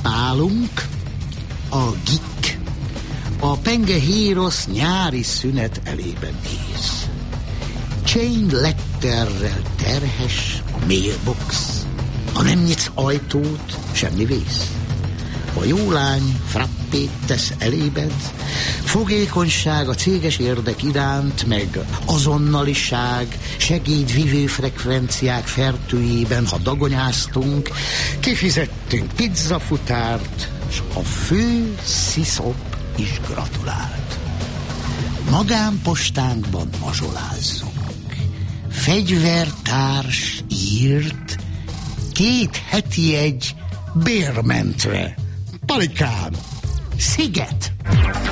Pálunk, a Gik, a penge hírosz nyári szünet elében néz. Chain letterrel terhes a mailbox, ha nem nyitsz ajtót, semmi vész. A jó lány frappét tesz elébed, fogékonyság a céges érdek iránt, meg azonnaliság, segédvivő frekvenciák fertőjében, ha dagonyáztunk, kifizettünk pizzafutárt, s a fő sziszop is gratulált. Magánpostánkban mazsolázzunk. Fegyvertárs írt 2 heti egy bérmentve. Palikám, Sziget!